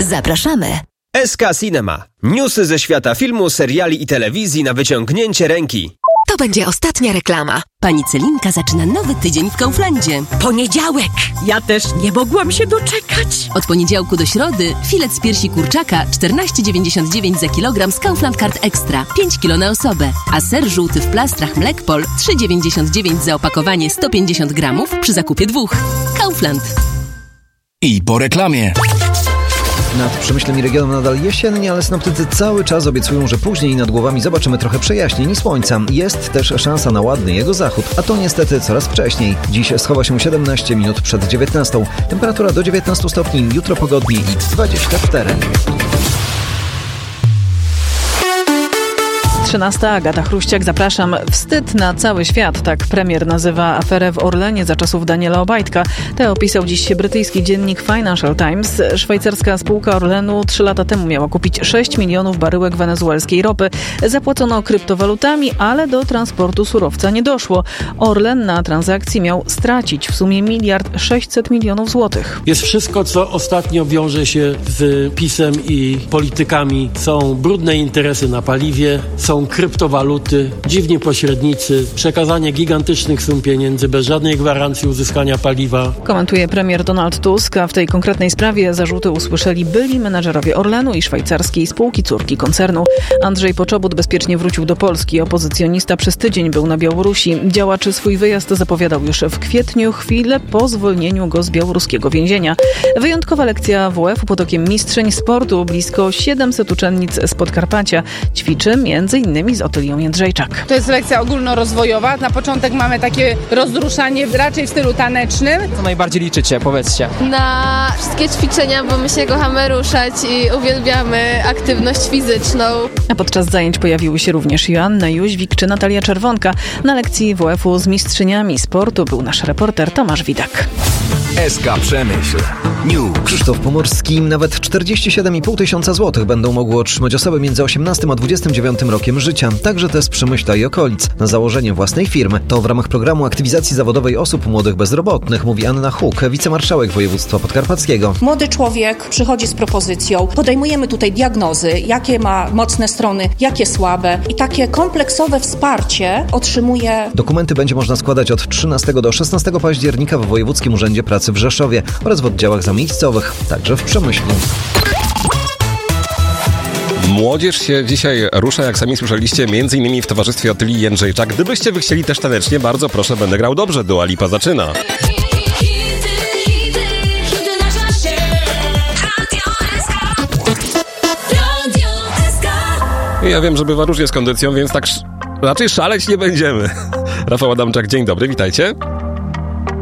Zapraszamy. SK Cinema. Newsy ze świata filmu, seriali i telewizji na wyciągnięcie ręki. To będzie ostatnia reklama. Pani Celinka zaczyna nowy tydzień w Kauflandzie. Poniedziałek! Ja też nie mogłam się doczekać. Od poniedziałku do środy filet z piersi kurczaka 14,99 za kilogram z Kaufland Card Extra. 5 kg na osobę. A ser żółty w plastrach Mlekpol 3,99 za opakowanie 150 gramów przy zakupie 2. Kaufland. I po reklamie. Nad Przemyślem i regionem nadal jesiennie, ale synoptycy cały czas obiecują, że później nad głowami zobaczymy trochę przejaśnień i słońca. Jest też szansa na ładny jego zachód, a to niestety coraz wcześniej. Dziś schowa się 17 minut przed 19. Temperatura do 19 stopni, jutro pogodnie i 24. 13. Agata Chruściak, zapraszam. Wstyd na cały świat, tak premier nazywa aferę w Orlenie za czasów Daniela Obajtka. Tę opisał dziś brytyjski dziennik Financial Times. Szwajcarska spółka Orlenu 3 lata temu miała kupić 6 milionów baryłek wenezuelskiej ropy. Zapłacono kryptowalutami, ale do transportu surowca nie doszło. Orlen na transakcji miał stracić w sumie 1,6 miliard złotych. Jest wszystko, co ostatnio wiąże się z PiS-em i politykami. Są brudne interesy na paliwie, są kryptowaluty, dziwni pośrednicy, przekazanie gigantycznych sum pieniędzy bez żadnej gwarancji uzyskania paliwa. Komentuje premier Donald Tusk, a w tej konkretnej sprawie zarzuty usłyszeli byli menedżerowie Orlenu i szwajcarskiej spółki córki koncernu. Andrzej Poczobut bezpiecznie wrócił do Polski. Opozycjonista przez tydzień był na Białorusi. Działaczy swój wyjazd zapowiadał już w kwietniu, chwilę po zwolnieniu go z białoruskiego więzienia. Wyjątkowa lekcja WF-u pod okiem mistrzyń sportu. Blisko 700 uczennic z Podkarpacia ćwiczy m.in. z Otylią Jędrzejczak. To jest lekcja ogólnorozwojowa. Na początek mamy takie rozruszanie raczej w stylu tanecznym. Co najbardziej liczycie, powiedzcie? Na wszystkie ćwiczenia, bo my się kochamy ruszać i uwielbiamy aktywność fizyczną. A podczas zajęć pojawiły się również Joanna Jóźwik czy Natalia Czerwonka. Na lekcji WF-u z mistrzyniami sportu był nasz reporter Tomasz Widak. SK Przemyśl. News. Krzysztof Pomorski. Nawet 47,5 tysiąca złotych będą mogły otrzymać osoby między 18 a 29 rokiem życia. Także te z Przemyśla i okolic. Na założenie własnej firmy. To w ramach programu aktywizacji zawodowej osób młodych bezrobotnych, mówi Anna Huk, wicemarszałek województwa podkarpackiego. Młody człowiek przychodzi z propozycją. Podejmujemy tutaj diagnozy, jakie ma mocne strony, jakie słabe. I takie kompleksowe wsparcie otrzymuje. Dokumenty będzie można składać od 13 do 16 października w Wojewódzkim Urzędzie Pracy w Rzeszowie oraz w oddziałach zamiejscowych, także w Przemyślu. Młodzież się dzisiaj rusza, jak sami słyszeliście, m.in. w towarzystwie Otylii Jędrzejczak. Gdybyście wy chcieli też tanecznie, bardzo proszę, będę grał dobrze. Dua Lipa zaczyna. Ja wiem, że bywa różnie z kondycją, więc tak raczej szaleć nie będziemy. Rafał Adamczak, dzień dobry, witajcie.